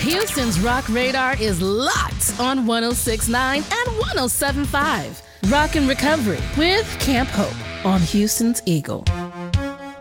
Houston's Rock Radar is locked on 106.9 and 107.5. Rock and Recovery with Camp Hope on Houston's Eagle.